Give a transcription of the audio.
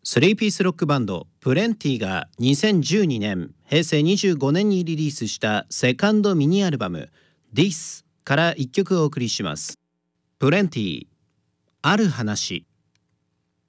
3ピースロックバンドプレンティが2012年平成25年にリリースしたセカンドミニアルバム This から1曲お送りします。プレンティ、ある話。